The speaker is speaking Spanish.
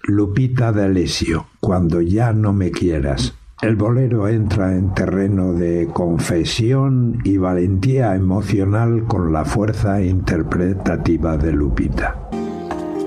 Lupita D'Alessio, Cuando ya no me quieras. El bolero entra en terreno de confesión y valentía emocional con la fuerza interpretativa de Lupita.